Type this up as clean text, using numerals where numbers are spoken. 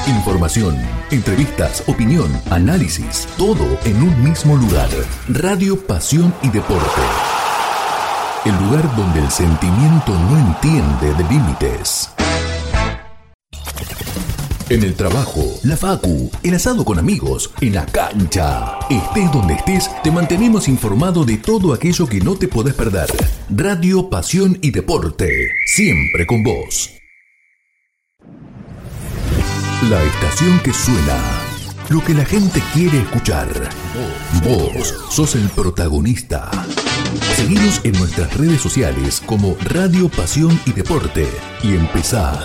Información, entrevistas, opinión, análisis, todo en un mismo lugar. Radio Pasión y Deporte. El lugar donde el sentimiento no entiende de límites. En el trabajo, la facu, el asado con amigos, en la cancha. Estés donde estés, te mantenemos informado de todo aquello que no te podés perder. Radio Pasión y Deporte, siempre con vos. La estación que suena, lo que la gente quiere escuchar. Vos sos el protagonista. Seguinos en nuestras redes sociales como Radio Pasión y Deporte y empezá